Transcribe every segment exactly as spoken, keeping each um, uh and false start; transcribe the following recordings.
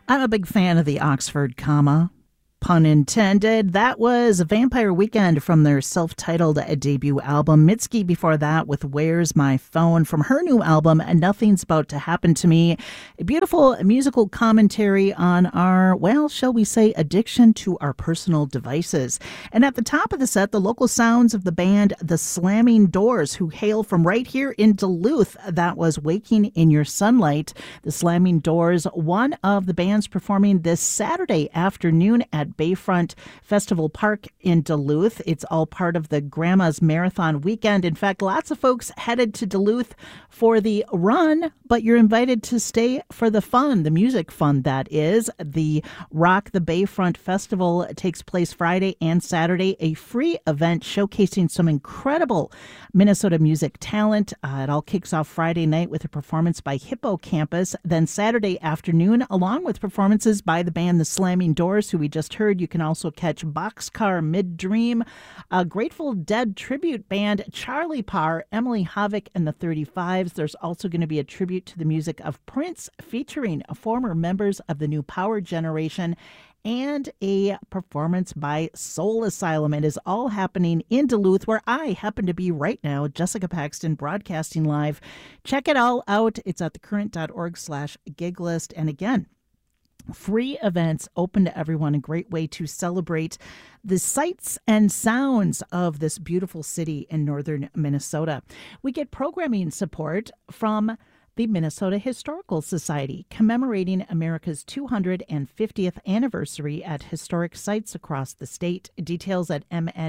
I'm a big fan of the Oxford comma. Pun intended. That was Vampire Weekend from their self-titled debut album. Mitski before that with Where's My Phone from her new album, Nothing's About to Happen to Me. A beautiful musical commentary on our, well, shall we say, addiction to our personal devices. And at the top of the set, the local sounds of the band The Slamming Doors, who hail from right here in Duluth. That was Waking in Your Sunlight. The Slamming Doors, one of the bands performing this Saturday afternoon at Bayfront Festival Park in Duluth. It's all part of the Grandma's Marathon weekend. In fact, lots of folks headed to Duluth for the run, but you're invited to stay for the fun, the music fun that is. The Rock the Bayfront Festival takes place Friday and Saturday, a free event showcasing some incredible Minnesota music talent. Uh, it all kicks off Friday night with a performance by Hippo Campus. Then Saturday afternoon, along with performances by the band The Slamming Doors, who we just heard, you can also catch Boxcar Mid-Dream, a Grateful Dead tribute band, Charlie Parr, Emily Havoc, and the thirty-fives. There's also going to be a tribute to the music of Prince featuring former members of the New Power Generation, and a performance by Soul Asylum. It is all happening in Duluth, where I happen to be right now. Jessica Paxton broadcasting live. Check it all out. It's at thecurrent.org slash gig list. And again, free events open to everyone, a great way to celebrate the sights and sounds of this beautiful city in northern Minnesota. We get programming support from the Minnesota Historical Society, commemorating America's two hundred fiftieth anniversary at historic sites across the state. Details at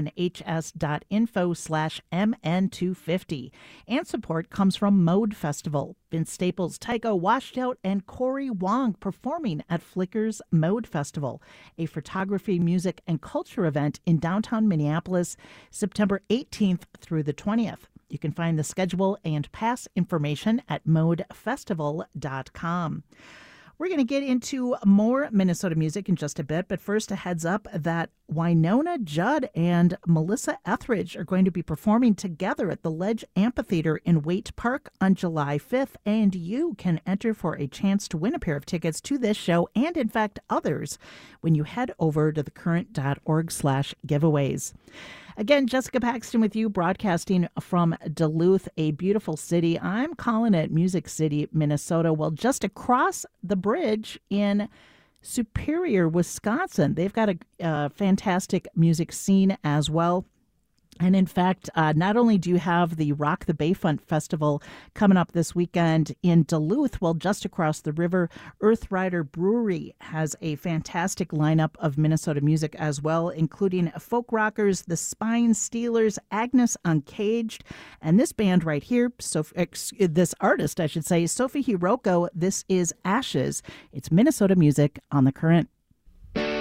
mnhs.info slash mn250. And support comes from Mode Festival. Vince Staples, Tycho Washout, and Corey Wong performing at Flicker's Mode Festival, a photography, music, and culture event in downtown Minneapolis, September eighteenth through the twentieth. You can find the schedule and pass information at mode festival dot com. We're going to get into more Minnesota music in just a bit, but first a heads up that Wynonna Judd and Melissa Etheridge are going to be performing together at the Ledge Amphitheater in Waite Park on July fifth, and you can enter for a chance to win a pair of tickets to this show and, in fact, others when you head over to thecurrent.org slash giveaways. Again, Jessica Paxton with you, broadcasting from Duluth, a beautiful city. I'm calling it Music City, Minnesota. Well, just across the bridge in Superior, Wisconsin, they've got a, a fantastic music scene as well. And in fact, uh, not only do you have the Rock the Bayfront Festival coming up this weekend in Duluth, well, just across the river, Earth Rider Brewery has a fantastic lineup of Minnesota music as well, including folk rockers, the Spine Stealers, Agnes Uncaged, and this band right here, so this artist, I should say, Sophie Hiroko. This is Ashes. It's Minnesota music on The Current.